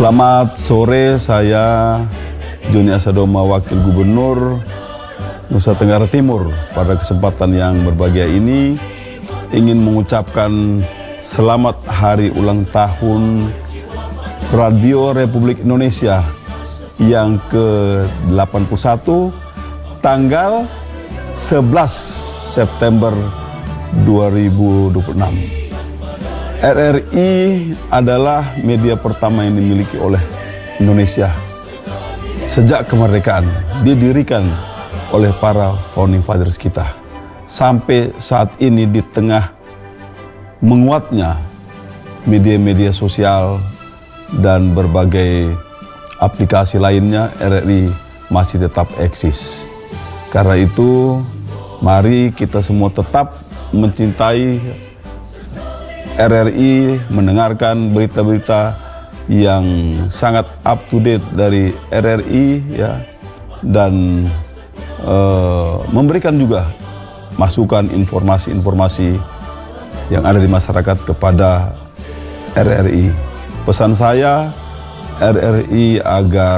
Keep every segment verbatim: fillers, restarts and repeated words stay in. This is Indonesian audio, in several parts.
Selamat sore, saya Joni Asadoma, Wakil Gubernur Nusa Tenggara Timur. Pada kesempatan yang berbahagia ini ingin mengucapkan selamat hari ulang tahun Radio Republik Indonesia yang ke delapan puluh satu tanggal sebelas September dua ribu dua puluh enam. R R I adalah media pertama yang dimiliki oleh Indonesia sejak kemerdekaan, didirikan oleh para founding fathers kita. Sampai saat ini di tengah menguatnya media-media sosial dan berbagai aplikasi lainnya, R R I masih tetap eksis. Karena itu, mari kita semua tetap mencintai R R I, mendengarkan berita-berita yang sangat up to date dari R R I, ya, dan uh, memberikan juga masukan informasi-informasi yang ada di masyarakat kepada R R I. Pesan saya, R R I agar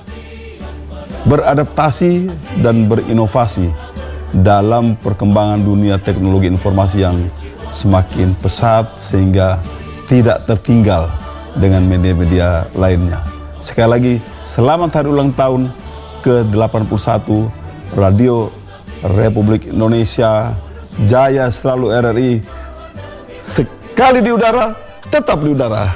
beradaptasi dan berinovasi dalam perkembangan dunia teknologi informasi yang semakin pesat sehingga tidak tertinggal dengan media-media lainnya. Sekali lagi, selamat hari ulang tahun ke delapan puluh satu Radio Republik Indonesia. Jaya selalu R R I. Sekali di udara, tetap di udara.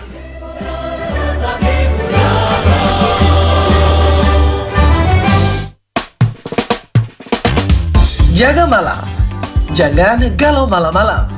Jaga malam, jangan galau malam-malam.